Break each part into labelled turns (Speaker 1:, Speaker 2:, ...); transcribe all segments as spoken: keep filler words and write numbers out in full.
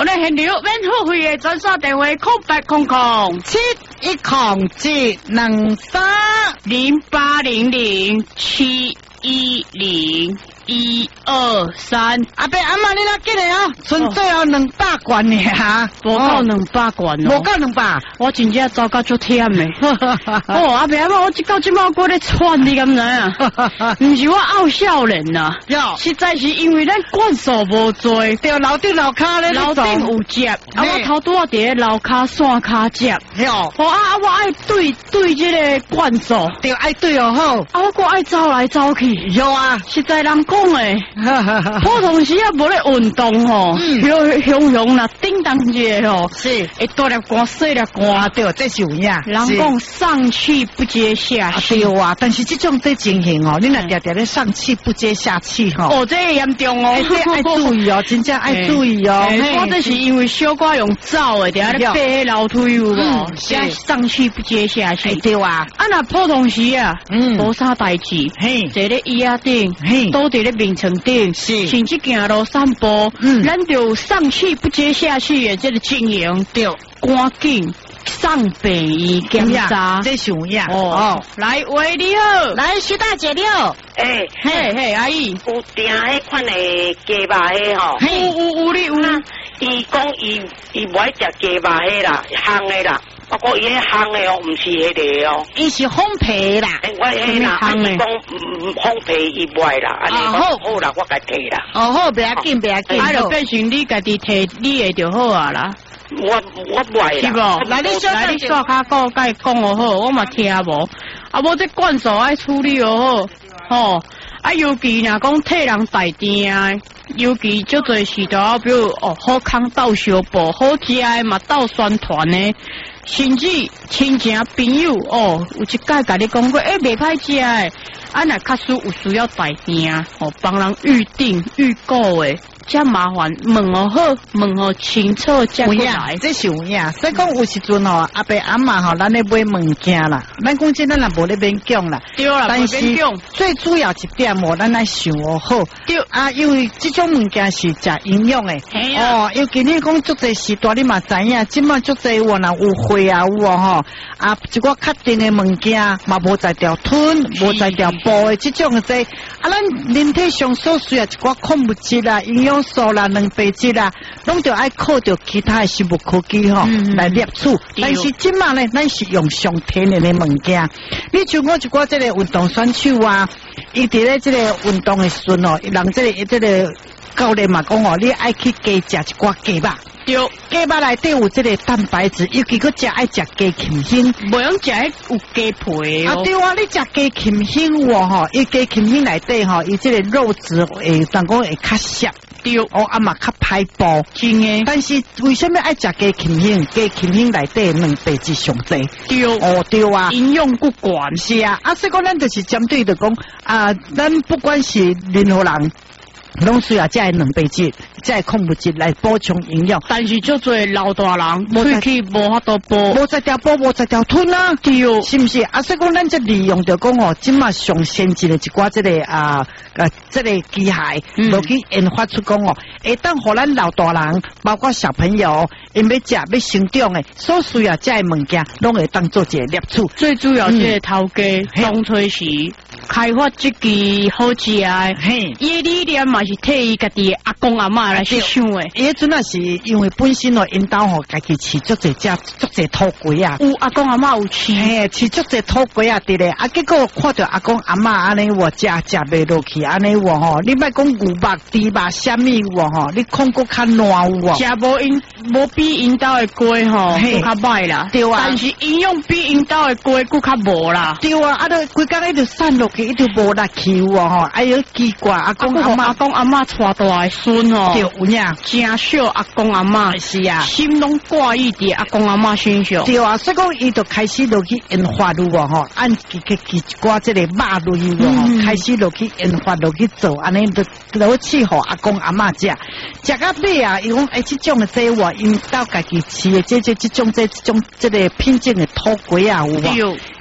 Speaker 1: 咧现流免付费的专线电话：空八空空
Speaker 2: 七一空七两三
Speaker 1: 零八零零七一零一二三。
Speaker 2: 阿伯阿妈，你来紧来啊！剩最后两百罐呢哈，
Speaker 1: 无够两百罐哦，
Speaker 2: 无够两百，
Speaker 1: 我真正走到足忝的。哦，阿伯阿妈，我到即马过咧喘，你敢知啊？唔是我傲少年呐，实在是因为咱灌数无做，
Speaker 2: 对楼顶楼骹咧，
Speaker 1: 楼顶有接，啊我头拄啊伫咧楼骹线骹接，哦啊啊我爱对对即个灌数，
Speaker 2: 对爱对哦好，
Speaker 1: 啊我搁爱走来走去，
Speaker 2: 有啊，
Speaker 1: 实在人讲诶，普通时啊无咧运动吼，雄雄雄啦，叮当一下吼，
Speaker 2: 是
Speaker 1: 会大粒汗细粒汗，
Speaker 2: 对，这是有影。
Speaker 1: 人讲上气不接下气，
Speaker 2: 对啊，但是这种这情形哦，你若常常咧上气不接下气吼，
Speaker 1: 哦，这严重哦，
Speaker 2: 这爱注意哦，真正爱注意哦。
Speaker 1: 我这是因为小可用走诶，伫遐咧爬迄楼梯有无？是上气不接下气，
Speaker 2: 对啊。
Speaker 1: 啊那普通时啊，
Speaker 2: 嗯，
Speaker 1: 无啥代志，
Speaker 2: 嘿，
Speaker 1: 坐咧椅仔顶，
Speaker 2: 嘿，
Speaker 1: 倒伫咧眠床顶，
Speaker 2: 是，
Speaker 1: 甚至行路散步，嗯，咱就上气不接下气诶，这个经营，对，赶紧上北医检查，
Speaker 2: 这是有影
Speaker 1: 哦。来，喂，你好，
Speaker 2: 来，徐大姐你好，
Speaker 3: 诶，
Speaker 1: 嘿嘿，阿姨，
Speaker 3: 有订迄款的鸡肉迄吼，
Speaker 1: 有有有你有，
Speaker 3: 伊讲伊伊唔爱食鸡肉迄啦，烘的啦。不过伊迄烘的哦，唔是迄个哦，
Speaker 2: 伊是烘焙啦。
Speaker 3: 我迄啦，啊，伊讲唔烘焙伊唔爱啦，安尼好好啦，我家摕啦。
Speaker 2: 哦好，不要紧，不要紧。
Speaker 1: 啊，就变成你家己摕你的就好啊啦。
Speaker 3: 我我唔爱啦。
Speaker 1: 是无？来你来你刷卡讲，甲伊讲哦好，我嘛听无。啊，无这灌数爱处理哦好，吼。啊，尤其若讲替人代订啊，尤其足侪时头，比如哦，好康斗相报，好食的嘛斗宣传呢，甚至亲情朋友哦，有一届甲你讲过，诶、欸，袂歹食诶，啊，若确实有需要代订哦，帮人预定预购诶。遮麻烦，问好好，问好清楚才过来。
Speaker 2: 这是有影，所以讲有时阵吼，阿伯阿妈吼，咱咧买物件啦，咱讲真咱也无咧勉强啦。
Speaker 1: 对啦，
Speaker 2: 但是最主要一点哦，咱来想好。对啊，因为这种物件是食营养诶。哦，尤其你讲足侪时段，你嘛知影，即马足侪有人有会啊有哦吼，啊一寡确定诶物件嘛无在条吞，无在条补诶，这种诶这啊，咱人体上所需要一寡矿物质啦、营养素啦、蛋白质啦，拢就爱靠着其他的生物科技吼、嗯、来摄取。但是即马呢，咱是用上天然的物件。你像我一寡这个运动选手啊，伊伫咧这个运动的时阵哦，人这个这个教练嘛讲哦，你爱去加食一寡鸡肉。对，鸡肉内底有这个蛋白质，尤其佮食爱食鸡禽胸，
Speaker 1: 袂用食迄有鸡皮哦。
Speaker 2: 啊对啊，你食鸡禽胸喎吼，伊鸡禽胸内底吼，伊这个肉质会，当讲会较涩。对，哦，啊嘛较歹补，真诶。但是为什么爱食鸡禽胸？鸡禽胸内底蛋白质上侪。对，哦对啊，
Speaker 1: 营养不管
Speaker 2: 是啊。啊，所以讲咱就是针对着讲啊，咱不管是任何人。拢需要这些蛋白质、这些矿物质来补充营养，但是就做老大人，喙齿无法度补，无在条补，无在条吞啊，对，是不是？啊，所以讲咱就利用着讲哦，即马上先进的一寡这个啊啊这个机械，落去研发出讲哦，会当互咱老大人，包括小朋友，因要食要成长的，所需要这些物件，拢会当做一个摄取。
Speaker 1: 最主要这个头家当初时开发这个好食的，嘿，伊理念嘛。是替伊家己阿公阿嬷来去想诶，
Speaker 2: 伊阵啊是因为本身哦，因兜吼家己饲足侪只足侪土鸡啊，
Speaker 1: 有阿公阿嬷有饲，
Speaker 2: 嘿，饲足侪土鸡啊，伫咧，啊结果看到阿公阿嬷安尼话食食袂落去，安尼话吼，你莫讲牛肉、猪肉、虾米话吼，你看过较烂有哦，
Speaker 1: 食无因无比因兜诶鸡吼，更较歹啦，对啊，但是营养比因兜诶鸡更较无啦，
Speaker 2: 对啊，啊都规工伊就散落去，伊就无力气有哦吼，哎哟奇怪，阿公阿嬷阿
Speaker 1: 公。阿嬷带大个孙哦，
Speaker 2: 对有影，
Speaker 1: 真少阿公阿嬷是啊，心拢挂意伫阿公阿嬷身上。
Speaker 2: 对啊，所以讲伊就开始落去研发路哦吼，按几个几寡这个肉类哦，嗯、开始落去研发落去做，安尼就落去互阿公阿嬷食，食到尾啊，伊讲诶，这种的这话，因到家己饲的这这这种这这种这个品种的土鸡啊，有无？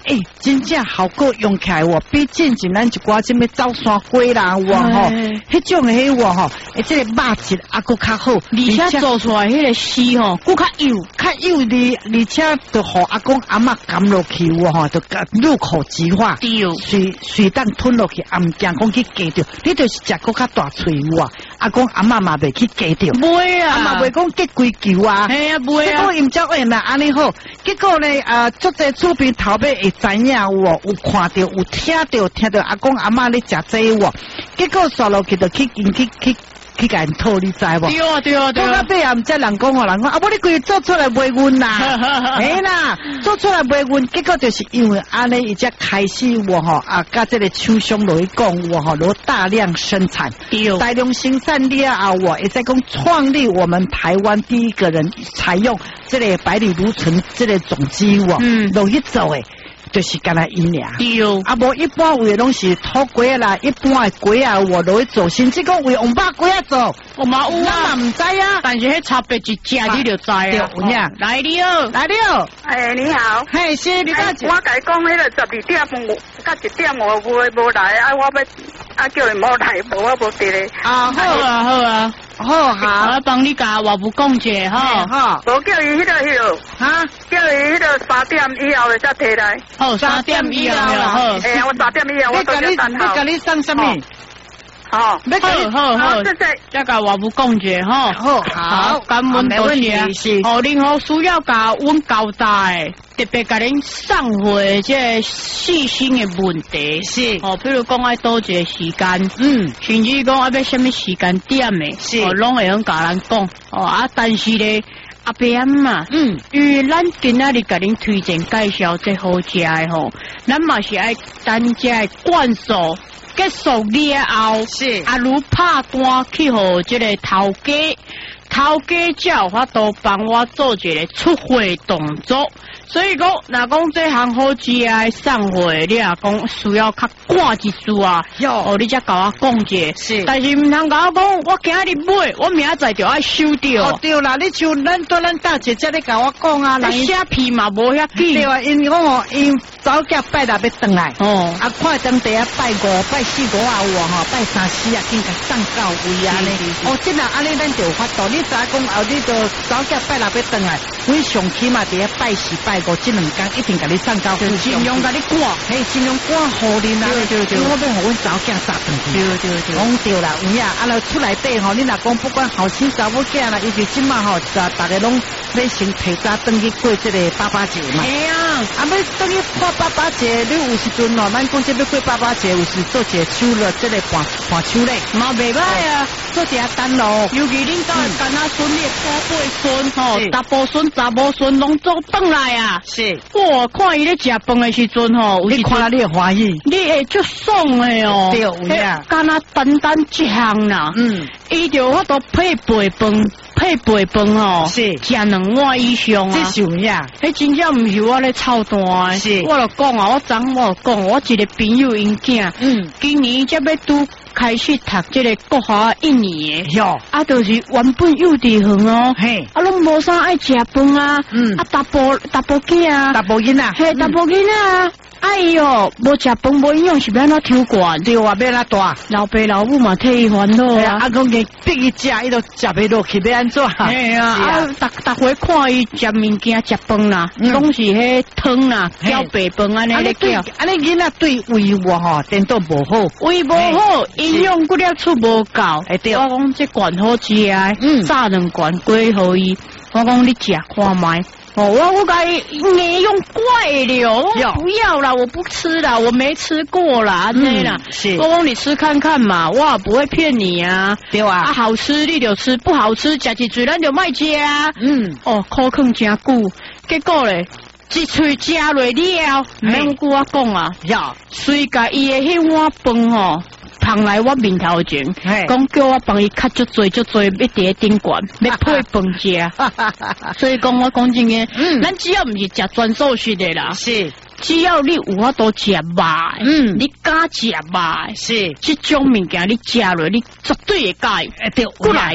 Speaker 2: 诶、欸，真正效果用起来哦，比进前咱一寡什么走山龟啦，哇吼，迄种的迄哇吼，诶，这个肉质啊佫较好，
Speaker 1: 而且做出来迄个丝吼，佫较幼，
Speaker 2: 较幼哩，而且就互阿公阿嬷含落去哇吼，就入口即化，随随当吞落去，也毋惊讲去夹着，你就是食佫较大喙哇，阿公阿嬷嘛袂去夹着，
Speaker 1: 袂啊，
Speaker 2: 阿嬷袂讲夹规球啊，
Speaker 1: 嘿啊，袂啊，
Speaker 2: 结果因照诶嘛安尼好，结果咧啊，足侪厝边头尾会知影有哦，有看到，有听到，听到阿公阿嬷咧食这哦，结果刷落去就去去去去去甲因讨，你知无？
Speaker 1: 对啊对啊对啊！
Speaker 2: 到尾也毋知人讲哦，人讲啊，无你规做出来袂匀啦，嘿啦，做出来袂匀，结果就是因为安尼，伊才开始我吼啊，甲这个厂商落去讲我吼，落大量生产，大量生产了后，我会再讲创立我们台湾第一个人采用这个百里芦醇这个种子哦，嗯，落去做诶。就是干那伊俩，啊无一般为拢是土龟啦，一般的龟啊，我落去做，甚至讲为红巴龟啊做，
Speaker 1: 我嘛有啊，
Speaker 2: 嘛唔知啊，
Speaker 1: 但是迄差别一只你就知啊。
Speaker 2: 对，有影，
Speaker 1: 来你好，
Speaker 2: 来你好，
Speaker 4: 哎你好，
Speaker 2: 嘿是，你讲，
Speaker 4: 我甲伊讲迄个十二点半，甲一点我无无来，啊我要啊叫伊莫来，无我无得咧。
Speaker 1: 啊好啊好啊。
Speaker 2: 好好，
Speaker 1: 我帮你甲外母讲者吼，
Speaker 4: 好，无叫伊迄个迄个，哈，叫伊迄个三点以後才摕來。
Speaker 1: 好，三點以後好。
Speaker 4: 誒，我三點以後我都要等候。
Speaker 2: 你甲你送什麼？
Speaker 4: 好，
Speaker 1: 好好好，再甲外母講者吼。
Speaker 2: 好好，
Speaker 1: 感恩多謝。哦，任何需要甲阮交代，特別甲恁送回即個細心嘅問題。
Speaker 2: 是。哦，
Speaker 1: 比如講愛多一個時間，
Speaker 2: 嗯，
Speaker 1: 甚至講愛要什麼時間點嘅，
Speaker 2: 是，
Speaker 1: 哦，攏會用甲咱講。哦啊，但是咧。阿伯阿嬷，嗯，因為咱今仔日甲恁推薦介紹這好食的吼，咱嘛是愛等這灌輸結束了後，
Speaker 2: 是
Speaker 1: 啊，如拍單去互這個頭家，頭家才有法度幫我做一個出貨動作。所以講，若講這項好食的送貨，你若講需要較趕一絲啊，哦，你才甲我講者，
Speaker 2: 是，
Speaker 1: 但是唔通甲我講，我今日買，我明仔載就愛收掉。
Speaker 2: 哦，對啦，你像咱對咱大姐姐咧甲我講啊，
Speaker 1: 人寫皮嘛無遐緊。
Speaker 2: 對啊，因講哦，因早腳拜六要轉來，
Speaker 1: 哦，
Speaker 2: 啊，看當地啊拜五、拜四五啊有吼，拜三四啊，經甲送到位啊咧。哦，即係安尼咱就有法度，你早講後你就早腳拜六要轉來，阮上起碼伫遐拜四拜。我这两天一定甲你送到，
Speaker 1: 尽量甲你趕，
Speaker 2: 嘿，尽量趕好恁啦。
Speaker 1: 对对对，
Speaker 2: 我要互阮早囝砸断去。
Speaker 1: 对对对，
Speaker 2: 講對啦，有影，啊，來厝內底吼，你若講不管後生查某囝啦，尤其即馬吼，就大家攏要先提早登去過即個爸爸節嘛。
Speaker 1: 係啊，
Speaker 2: 啊，要登去過爸爸節，你有時陣哦，咱講即要過爸爸節，有時做一個手樂，即個伴伴手禮，
Speaker 1: 嘛袂歹啊，
Speaker 2: 做一下單咯。
Speaker 1: 尤其恁家干仔孫，你古輩孫吼，大埔孫、查某孫攏做轉來啊。
Speaker 2: 是，
Speaker 1: 哇！看伊咧食飯的時陣吼，
Speaker 2: 你看你會歡喜，
Speaker 1: 你會足爽的哦。
Speaker 2: 對，有影。
Speaker 1: 干那單單一項啦，嗯，伊就我都配白飯，配白飯哦，
Speaker 2: 是
Speaker 1: 食兩碗以上啊。
Speaker 2: 這是有影，
Speaker 1: 迄真正毋是我咧操蛋的，
Speaker 2: 是，
Speaker 1: 我就講啊，我昨我就講，我一個朋友因囝，嗯，今年才要拄開始讀這個國華一年的，
Speaker 2: 喲，
Speaker 1: 啊，就是原本幼稚園哦，
Speaker 2: 嘿，
Speaker 1: 啊，攏無啥愛食飯啊，嗯，啊，大埔大埔囝啊，
Speaker 2: 大埔囡仔，
Speaker 1: 嘿，大埔囡仔。哎喲，無食飯無營養是要安怎抽管？
Speaker 2: 對啊，要安怎大？
Speaker 1: 老爸老母嘛替伊煩惱啊！
Speaker 2: 啊，講伊逼伊食，伊都食袂落去，要安怎？
Speaker 1: 係啊，啊，逐逐回看伊食物件食飯啦，攏是迄湯啦，叫白飯安尼咧叫。
Speaker 2: 安尼囡仔對胃喎吼，顛倒無好，
Speaker 1: 胃無好，營養骨粒出無夠。
Speaker 2: 哎對，
Speaker 1: 我講這罐好食啊，炸兩罐歸互伊。我講你食看賣。哦，我我该你用怪了，不要啦，我不吃啦，我没吃过啦，对啦，
Speaker 2: 是，
Speaker 1: 我讲你吃看看嘛，我不会骗你啊，
Speaker 2: 对啊，
Speaker 1: 啊好吃你就吃，不好吃食一嘴咱就卖吃啊，
Speaker 2: 嗯，
Speaker 1: 哦，口坑真久，结果咧一嘴食落了，免顾我讲啊，
Speaker 2: 呀，
Speaker 1: 随甲伊的迄碗饭吼。捧来我面頭前，講叫我幫伊較足多足多，要佇個頂管，要配飯食。所以講我講真嘅，嗯，咱只要唔是食全素食的啦，
Speaker 2: 是，
Speaker 1: 只要你有法度食肉，嗯，你敢食肉，
Speaker 2: 是，
Speaker 1: 這種物件你食落，你絕對會介。
Speaker 2: 對，
Speaker 1: 過來。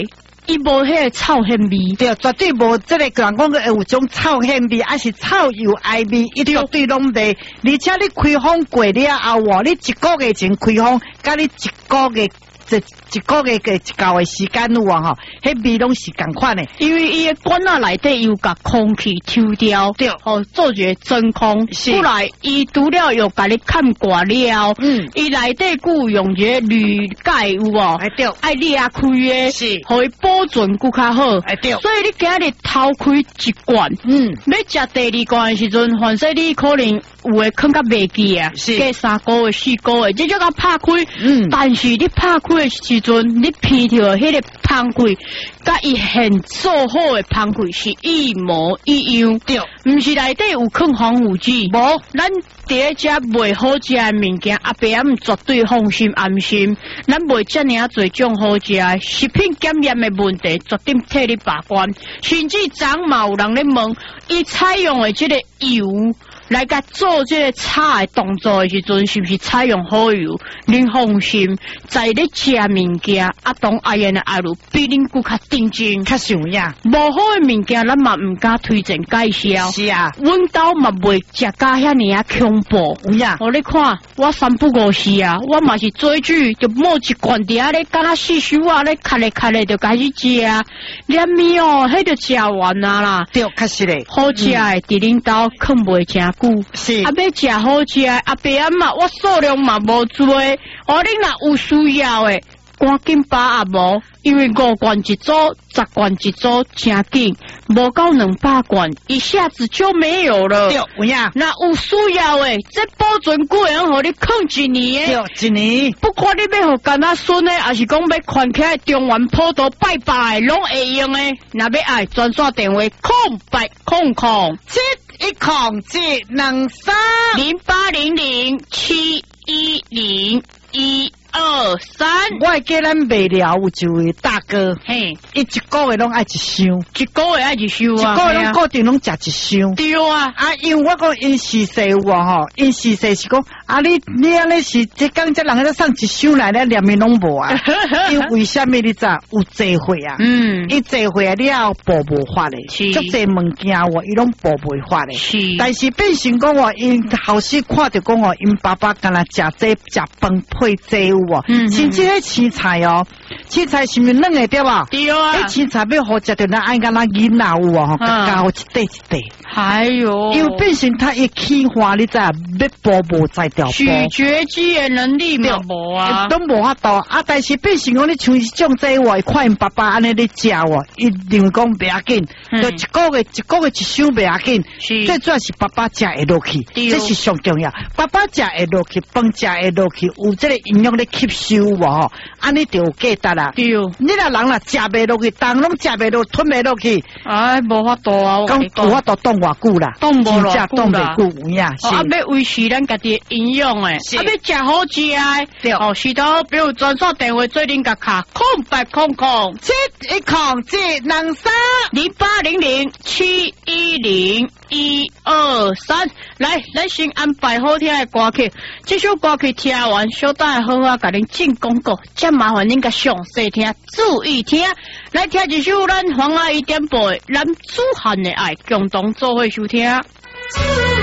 Speaker 1: 伊无迄个臭香味，
Speaker 2: 对，绝对无这个人讲个有种臭香味，还是臭油艾味，伊绝对拢袂。而且你开封过了后哦，你一个月前开封，甲你一个月。一一个月嘅一够嘅时间有啊吼，迄味拢是共款的，
Speaker 1: 因为伊嘅管仔内底又甲空气抽掉，
Speaker 2: 对，
Speaker 1: 哦，做一个真空，后来伊除了又甲你看挂了，嗯，伊内底固用一个铝钙有无？
Speaker 2: 哎对，
Speaker 1: 爱裂开嘅，
Speaker 2: 是，
Speaker 1: 互伊保存更较好，
Speaker 2: 哎对，
Speaker 1: 所以你今日偷开一罐，嗯，要食第二罐嘅时阵，反正你可能有诶囥较袂记啊，
Speaker 2: 是，
Speaker 1: 过三个月、四个月，即叫甲拍开，
Speaker 2: 嗯，但
Speaker 1: 是你拍开。时阵，你闻到迄个香气，甲伊现做好的香气是一模一样，对，毋是内底有放防腐剂，无，咱伫咧食袂好食的物件，阿伯姆绝对放心安心，咱袂遮尔啊侪种好食的食品检验的问题，绝对替你把关，甚至昨嘛有人咧问，伊采用的即个油。来甲做这个炒的动作的时阵，是不是采用好油？您放心，在咧食物件，阿东阿燕的阿鲁比恁更较认真，
Speaker 2: 较有影。
Speaker 1: 无好的物件，咱嘛唔敢推荐介绍。
Speaker 2: 是啊，
Speaker 1: 阮兜嘛袂食甲遐尼啊恐怖。
Speaker 2: 有影。
Speaker 1: 我你看，我三不五时啊，我嘛是追剧，就摸一罐伫遐咧，敢若四手啊咧，卡咧卡咧就开始食，连面哦，迄就食完啊啦。
Speaker 2: 对，确实嘞，
Speaker 1: 好食的伫恁兜囥袂诚。
Speaker 2: 是
Speaker 1: 啊，要食好食，阿伯啊嘛，我数量嘛无多，我恁若有需要的，赶紧把阿无，因为五罐一组，十罐一组，真紧，无够两百罐，一下子就没有了。
Speaker 2: 对，有影。
Speaker 1: 那有需要的，这保存几年，互你囥一年的。
Speaker 2: 对，一年。
Speaker 1: 不管你要互干那孙的，还是讲要款起来中原普渡拜拜的，拢会用的。若要爱专线电话空八空空
Speaker 2: 七。一空七两三
Speaker 1: 零八零零七一零一二三。
Speaker 2: 我叫咱卖了有一位大哥，嘿，伊一个月拢爱一箱，
Speaker 1: 一个月爱一箱啊，
Speaker 2: 一个月拢固定拢食一箱。
Speaker 1: 对啊，
Speaker 2: 啊，因为我讲因是细有啊吼，因是细是讲啊，你你安尼是即讲即人咧送一箱来咧，连面拢无啊。因为虾米你知有济货啊？嗯，伊济货啊，你要补无法咧，足济物件哦，伊拢补袂法咧。是，但是变成讲哦，因后时看着讲哦，因爸爸干那食这食饭配这有哦，嗯，甚至迄青菜哦，青菜是毋是软的对吧？
Speaker 1: 对啊，
Speaker 2: 迄青菜要好食着咱爱干那囡仔有哦，教一块一块。
Speaker 1: 还有，
Speaker 2: 因为变成他一起花，你知要补无再调补。
Speaker 1: 咀嚼肌的能力嘛无啊，
Speaker 2: 都无法度啊。但是变成讲你像种这话，看因爸爸安尼咧食哦，一定讲不要紧，就一个月一个月一箱不要紧。最主要是爸爸食会落去，这是上重要。爸爸食会落去，饭食会落去，有这个营养咧吸收无？安尼就有价值啦。对，你若人若食袂落去，当拢食袂落，吞袂落去，
Speaker 1: 哎，无法度啊。
Speaker 2: 讲无法度冻偌久啦，
Speaker 1: 冻无偌久
Speaker 2: 冻袂久有影。
Speaker 1: 啊，要维持咱家己营养诶，啊，要食好食诶。对，哦，是到比如专线电话做恁甲卡空八空空
Speaker 2: 七一空七两三
Speaker 1: 零八零零七一零一二三。来，咱先安排好听诶歌曲，这首歌曲听完，小等下好好甲恁进广告，再麻烦恁甲详细听，注意听。来听一首咱黄阿姨点播，咱主汉的爱，共同做伙收听。